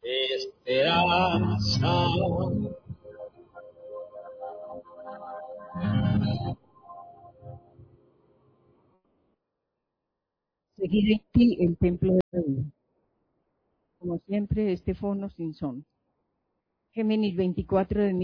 esperanza. Seguir en ti el templo de Dios. Como siempre, este fono sin son. Géminis 24 de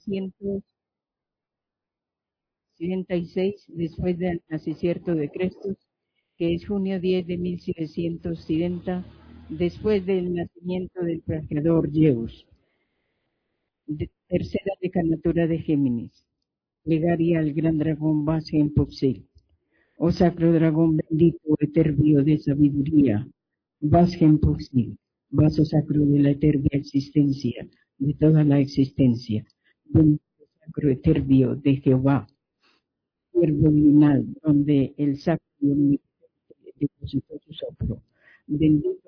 1776, después del nacimiento de Cristo, que es junio 10 de 1770, después del nacimiento del plagiador Zeus. Tercera decanatura de Géminis. Plegaria al gran dragón base en Puxil. Oh sacro dragón bendito, eterbio de sabiduría, Vasgen Puxil, vaso sacro de la eterna existencia, de toda la existencia, bendito sacro eterbio de Jehová, siervo lunar, donde el sacro depositó su soplo, bendito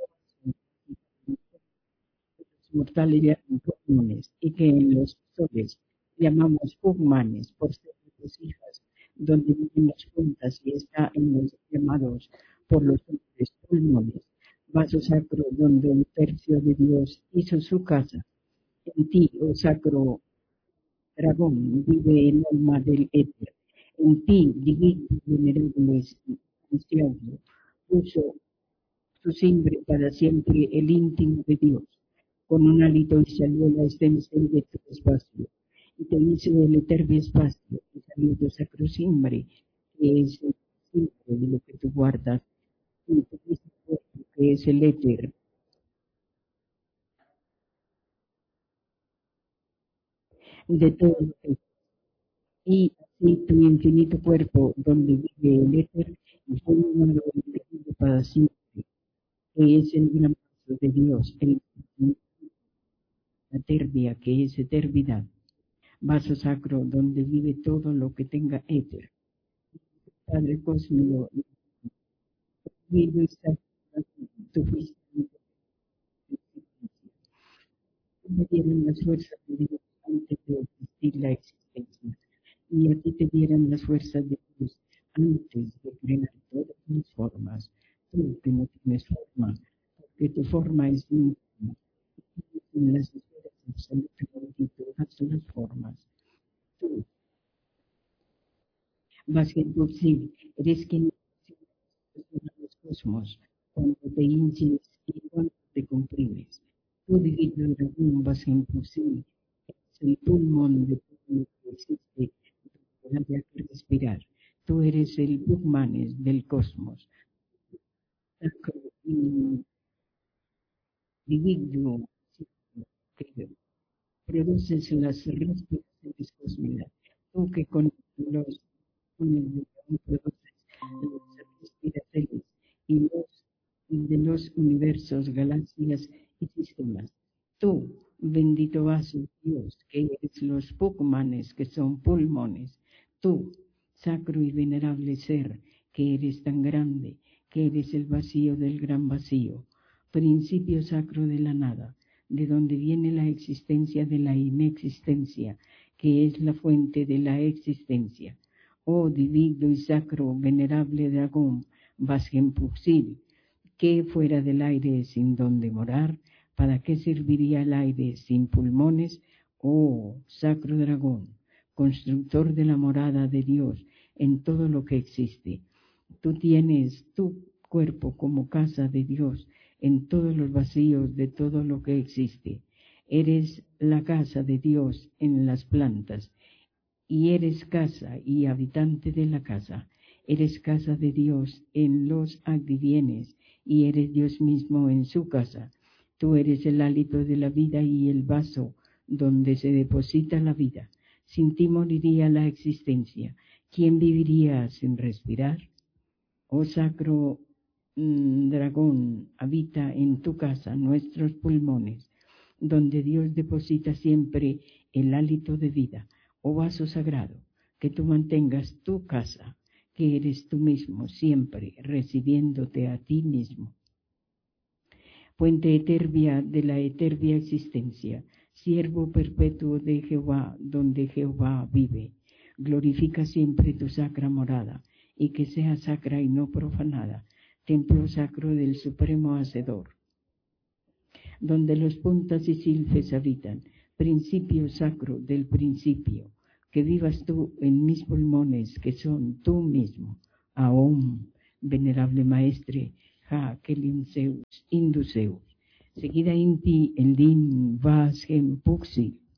los mortales llaman pugmanes, y que en los soles llamamos pugmanes, por ser sus hijas, donde viven las puntas y está en los llamados por los hombres pulmones, vaso sacro donde un tercio de Dios hizo su casa. En ti, oh sacro dragón, vive el alma del éter. En ti, divino, venerable, anciano, puso su simbre para siempre el íntimo de Dios. Con un hálito y salió la extensión de tu espacio, y te hizo el eterno espacio, y salió tu sacro simbre, que es el simbre de lo que tú guardas, y tu mismo cuerpo, que es el éter, de todo lo que es. Y así tu infinito cuerpo, donde vive el éter, y fue llamado el para siempre, que es el gran paso de Dios, la terbia, que es eternidad. Vaso sacro donde vive todo lo que tenga éter. Padre cósmico, vivo y sacro, tú fuiste me dieron las fuerzas de Dios antes de existir la existencia. Y a ti te dieran las fuerzas de Dios antes de crear todas las formas. Tú que no tienes forma, porque tu forma es íntima. En las esferas absolutamente todas las formas. Tú vas a imposible, eres quien los cosmos, cuando te hinches y cuando te comprimes. Tú divino dragón vas a imposible, es el pulmón de todo lo que existe, donde haya que respirar. Tú eres el pulmones del cosmos. Sacro y divino, que produces las respiraciones cósmicas. Tú que con el dragón produces las respiraciones y de los universos, galaxias y sistemas. Tú, bendito vaso, Dios, que eres los pulmones, que son pulmones. Tú, sacro y venerable ser, que eres tan grande, que eres el vacío del gran vacío, principio sacro de la nada, de donde viene la existencia de la inexistencia, que es la fuente de la existencia. Oh divino y sacro, venerable dragón, Vasgenpuxil, que fuera del aire sin donde morar, ¿para qué serviría el aire sin pulmones? Oh sacro dragón, constructor de la morada de Dios en todo lo que existe. Tú tienes tu cuerpo como casa de Dios en todos los vacíos de todo lo que existe. Eres la casa de Dios en las plantas, y eres casa y habitante de la casa. Eres casa de Dios en los adivienes, y eres Dios mismo en su casa. Tú eres el hálito de la vida y el vaso donde se deposita la vida. Sin ti moriría la existencia. ¿Quién viviría sin respirar? Oh sacro dragón, habita en tu casa nuestros pulmones, donde Dios deposita siempre el hálito de vida. Oh vaso sagrado, que tú mantengas tu casa, que eres tú mismo siempre recibiéndote a ti mismo. Fuente eterna de la eterna existencia, siervo perpetuo de Jehová, donde Jehová vive. Glorifica siempre tu sacra morada, y que sea sacra y no profanada, templo sacro del Supremo Hacedor. donde los puntas y silfes habitan, principio sacro del principio, que vivas tú en mis pulmones, que son tú mismo. Aum, venerable maestre, ha kelim Zeus, Indus Zeus. Seguida inti el din vas gem puxi,